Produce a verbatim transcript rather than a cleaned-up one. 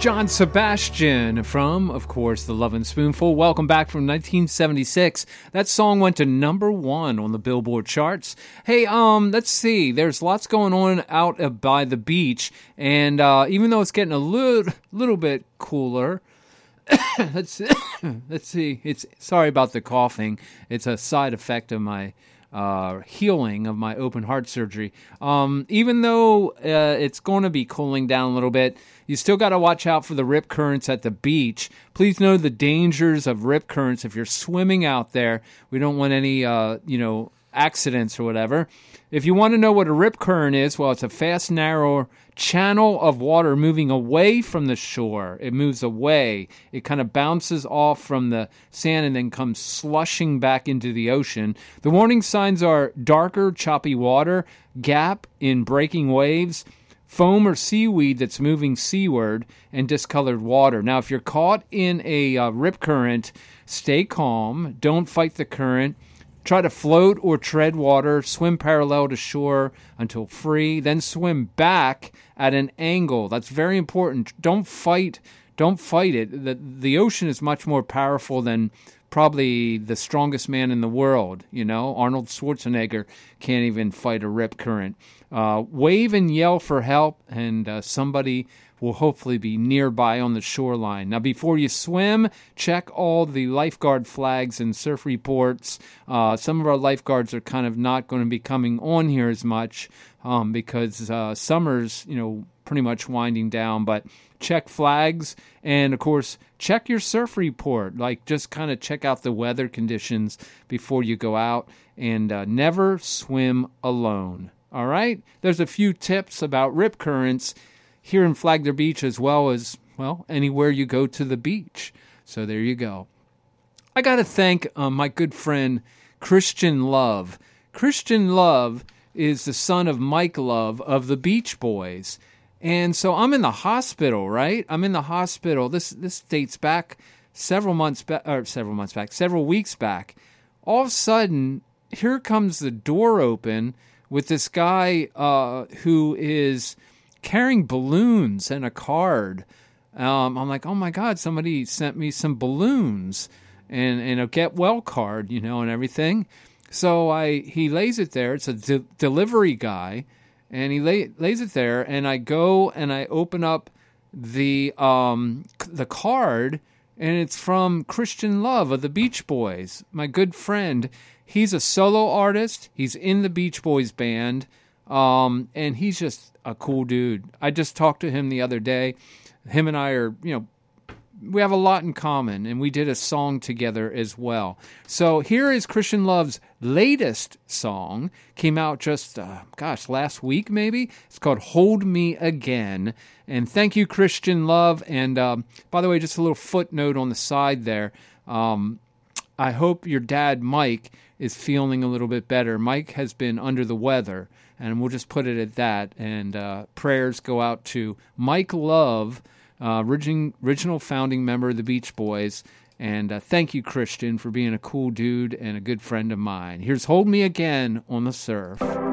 John Sebastian from, of course, The Lovin' Spoonful. Welcome back from nineteen seventy-six. That song went to number one on the Billboard charts. Hey, um, let's see. There's lots going on out uh, by the beach, and uh, even though it's getting a little, little bit cooler, let's let's see. It's sorry about the coughing. It's a side effect of my Uh, healing of my open heart surgery. Um, even though uh, it's going to be cooling down a little bit, you still got to watch out for the rip currents at the beach. Please know the dangers of rip currents if you're swimming out there. We don't want any, uh, you know, accidents or whatever. If you want to know what a rip current is, well, it's a fast, narrow channel of water moving away from the shore. It moves away. It kind of bounces off from the sand and then comes slushing back into the ocean. The warning signs are darker, choppy water, gap in breaking waves, foam or seaweed that's moving seaward, and discolored water. Now, if you're caught in a uh, rip current, stay calm. Don't fight the current. Try to float or tread water, swim parallel to shore until free, then swim back at an angle. That's very important. Don't fight, don't fight it. The, the ocean is much more powerful than probably the strongest man in the world. You know, Arnold Schwarzenegger can't even fight a rip current. Uh, wave and yell for help, and uh, somebody will hopefully be nearby on the shoreline. Now, before you swim, check all the lifeguard flags and surf reports. Uh, some of our lifeguards are kind of not going to be coming on here as much um, because uh, summer's, you know, pretty much winding down. But check flags, and of course, check your surf report. Like, just kind of check out the weather conditions before you go out, and uh, never swim alone. All right? There's a few tips about rip currents here in Flagler Beach, as well as, well, anywhere you go to the beach. So there you go. I got to thank uh, my good friend Christian Love. Christian Love is the son of Mike Love of the Beach Boys. And so I'm in the hospital, right? I'm in the hospital. This this dates back several months back, or several months back, several weeks back. All of a sudden, here comes the door open with this guy uh, who is carrying balloons and a card. Um, I'm like, oh my God, somebody sent me some balloons and, and a get well card, you know, and everything. So I he lays it there. It's a de- delivery guy, and he lay, lays it there, and I go and I open up the um, the card, and it's from Christian Love of the Beach Boys, my good friend. He's a solo artist. He's in the Beach Boys band, um, and he's just a cool dude. I just talked to him the other day. Him and I are, you know, we have a lot in common, and we did a song together as well. So here is Christian Love's latest song. Came out just, uh, gosh, last week maybe. It's called Hold Me Again. And thank you, Christian Love. And um, by the way, just a little footnote on the side there. Um, I hope your dad, Mike, is feeling a little bit better. Mike has been under the weather, and we'll just put it at that. And uh, prayers go out to Mike Love, uh, origin, original founding member of the Beach Boys. And uh, thank you, Christian, for being a cool dude and a good friend of mine. Here's Hold Me Again on the Surf.